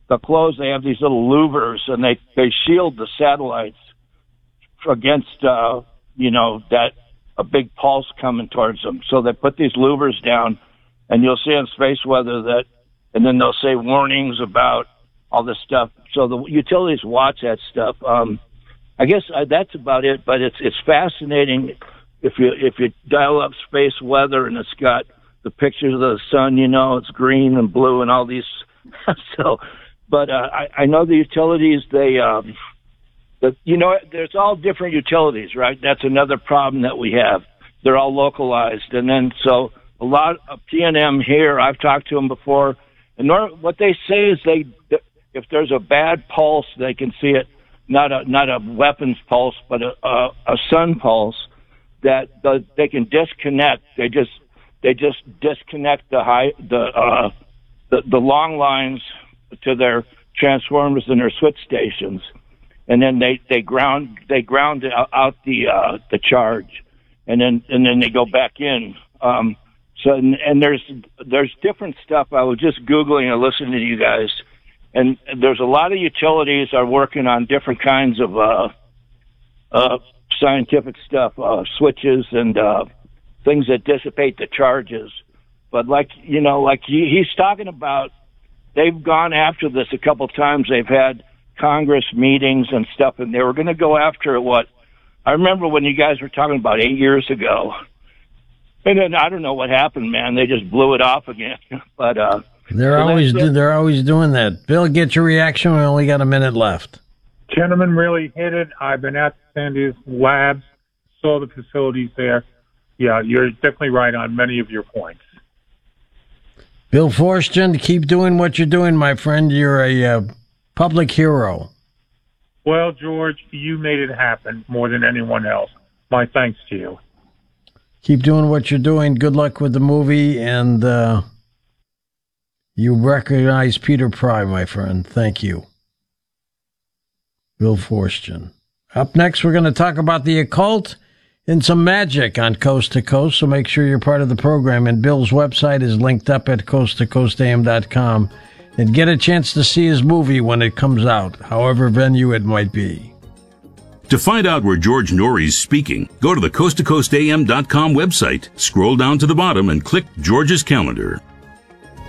the clothes, they have these little louvers, and they shield the satellites against, that a big pulse coming towards them. So they put these louvers down, and you'll see on space weather that, and then they'll say warnings about all this stuff. So the utilities watch that stuff. I guess that's about it, but it's fascinating if you dial up space weather, and it's got the pictures of the sun, it's green and blue and all these. So, but I know the utilities, there's all different utilities, right? That's another problem that we have. They're all localized. And then, so a lot of PNM here, I've talked to them before, and what they say is if there's a bad pulse, they can see it, not a weapons pulse, but a sun pulse, that they can disconnect. They just disconnect the long lines to their transformers and their switch stations, and then they ground out the charge, and then they go back in. So there's different stuff. I was just Googling and listening to you guys, and there's a lot of utilities are working on different kinds of scientific stuff, switches and things that dissipate the charges. But like he's talking about, they've gone after this a couple times. They've had Congress meetings and stuff, and they were going to go after what I remember when you guys were talking about 8 years ago. And then I don't know what happened, man. They just blew it off again. But they're always doing that. Bill, get your reaction. We only got a minute left. Gentlemen really hit it. I've been at Sandy's labs, saw the facilities there. Yeah, you're definitely right on many of your points. Bill Forstchen, keep doing what you're doing, my friend. You're a public hero. Well, George, you made it happen more than anyone else. My thanks to you. Keep doing what you're doing. Good luck with the movie, and you recognize Peter Pry, my friend. Thank you. Bill Forstchen. Up next, we're going to talk about the occult and some magic on Coast to Coast, so make sure you're part of the program. And Bill's website is linked up at coasttocoastam.com. And get a chance to see his movie when it comes out, however venue it might be. To find out where George Norrie's speaking, go to the coasttocoastam.com website, scroll down to the bottom, and click George's calendar.